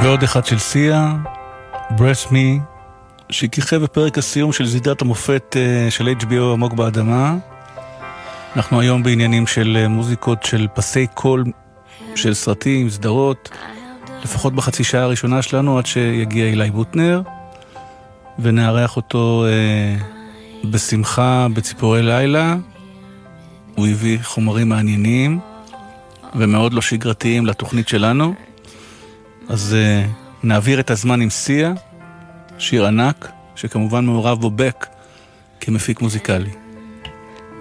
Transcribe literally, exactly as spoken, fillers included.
ועוד אחד של סיה, Breath Me, שכיכב בפרק הסיום של סדרת המופת של אייץ' בי או עמוק באדמה. אנחנו היום בעניינים של מוזיקות של פסי קול של סרטים, סדרות, לפחות בחצי שעה הראשונה שלנו, עד שיגיע אילי בוטנר, ונארח אותו אה, בשמחה בציפורי לילה. הוא הביא חומרים מעניינים ומאוד לא שגרתיים לתוכנית שלנו. אז uh, נעביר את הזמן עם סיה, שיר ענק, שכמובן מעורב בו בק כמפיק מוזיקלי.